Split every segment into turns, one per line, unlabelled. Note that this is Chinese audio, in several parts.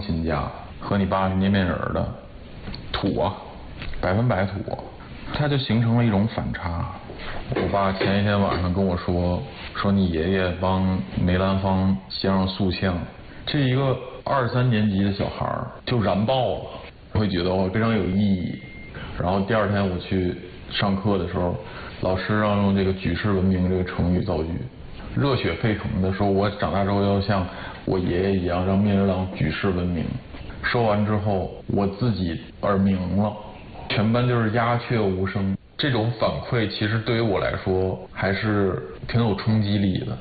亲家，和你爸是捏面人的，土啊，100%土，它就形成了一种反差。我爸前一天晚上跟我说你爷爷帮梅兰芳镶上塑像，这一个2、3年级的小孩就燃爆了，会觉得非常有意义。然后第2天我去上课的时候，老师让用这个举世闻名这个成语造句，热血沸腾的说，我长大之后要像我爷爷一样让面人郎举世闻名。说完之后，我自己耳鸣了，全班就是鸦雀无声。这种反馈其实对于我来说还是挺有冲击力的。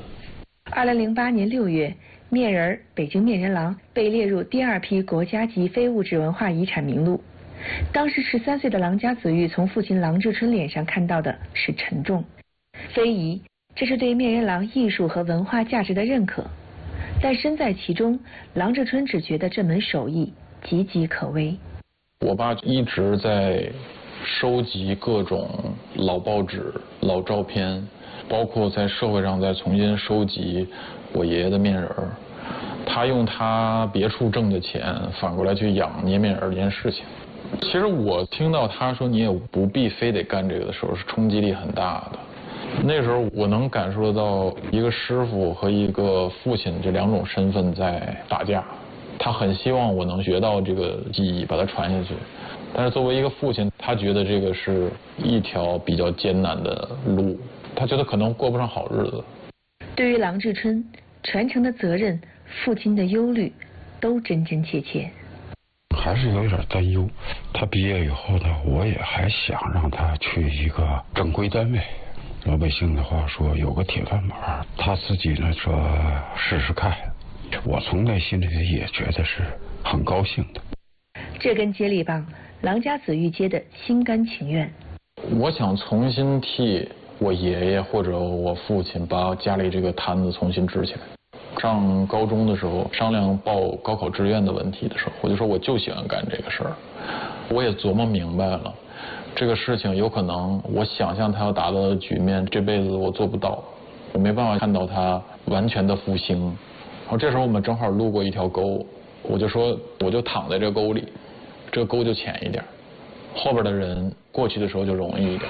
2008年6月，面人北京面人郎被列入第2批国家级非物质文化遗产名录。当时13岁的郎家子玉从父亲郎志春脸上看到的是沉重，非遗，这是对面人郎艺术和文化价值的认可。但身在其中，郎志春只觉得这门手艺岌岌可危。
我爸一直在收集各种老报纸、老照片，包括在社会上再重新收集我爷爷的面人儿。他用他别处挣的钱反过来去养捏面人这件事情。其实我听到他说你也不必非得干这个的时候，是冲击力很大的。那时候我能感受得到一个师傅和一个父亲这2种身份在打架。他很希望我能学到这个技艺，把它传下去。但是作为一个父亲，他觉得这个是一条比较艰难的路，他觉得可能过不上好日子。
对于郎志春，传承的责任、父亲的忧虑，都真真切切。
还是有点担忧。他毕业以后呢，我也还想让他去一个正规单位。老百姓的话说，有个铁饭碗，他自己呢说试试看。我从内心里也觉得是很高兴的。
这根接力棒，郎家子玉接的心甘情愿。
我想重新替我爷爷或者我父亲把家里这个摊子重新支起来。上高中的时候商量报高考志愿的问题的时候，我就说我就喜欢干这个事儿。我也琢磨明白了，这个事情有可能我想象他要达到的局面，这辈子我做不到，我没办法看到他完全的复兴。然后这时候我们正好路过一条沟，我就说我就躺在这沟里，这个沟就浅一点，后边的人过去的时候就容易一点。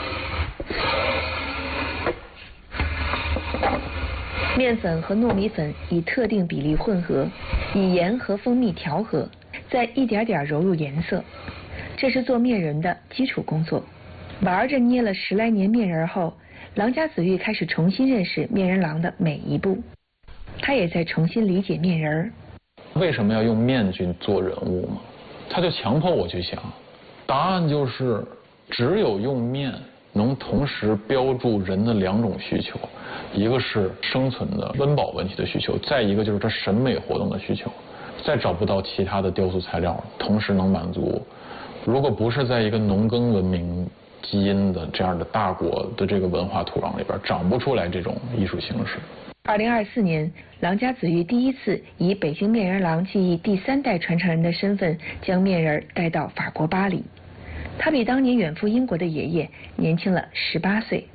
面粉和糯米粉以特定比例混合，以盐和蜂蜜调和，再一点点揉入颜色。这是做面人的基础工作。玩着捏了10来年面人后，郎家子玉开始重新认识面人郎的每一步。他也在重新理解面人。
为什么要用面去做人物吗？他就强迫我去想。答案就是只有用面能同时标注人的2种需求，一个是生存的温饱问题的需求，再一个就是他审美活动的需求。再找不到其他的雕塑材料同时能满足。如果不是在一个农耕文明基因的这样的大国的这个文化土壤里边，长不出来这种艺术形式。
2024年，郎家子玉第一次以北京面人郎技艺第3代传承人的身份，将面人带到法国巴黎。他比当年远赴英国的爷爷年轻了18岁。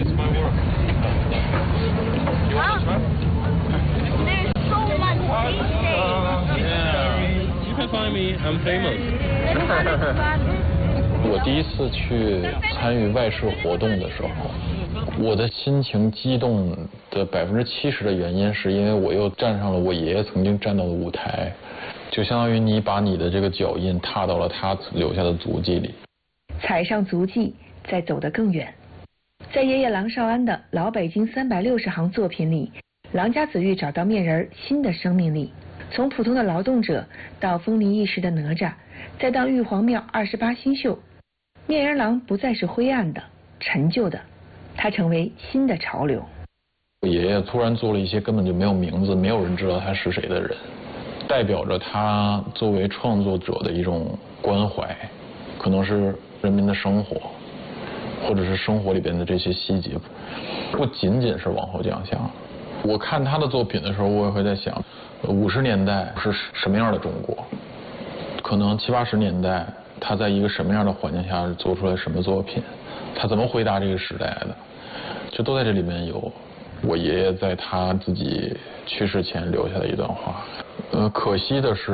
我第一次去参与外事活动的时候，我的心情激动的70%的原因是因为我又站上了我爷爷曾经站到的舞台，就相当于你把你的这个脚印踏到了他留下的足迹里，
踩上足迹，再走得更远。在爷爷郎绍安的老北京360行作品里，郎家子玉找到面人新的生命力。从普通的劳动者到风靡一时的哪吒，再到玉皇庙28星宿，面人郎不再是灰暗的、陈旧的，它成为新的潮流。
我爷爷突然做了一些根本就没有名字、没有人知道他是谁的人，代表着他作为创作者的一种关怀，可能是人民的生活，或者是生活里边的这些细节，不仅仅是往后奖项。我看他的作品的时候，我也会在想，50年代是什么样的中国？可能70、80年代他在一个什么样的环境下做出来什么作品？他怎么回答这个时代的？这都在这里面有。我爷爷在他自己去世前留下的一段话。可惜的是。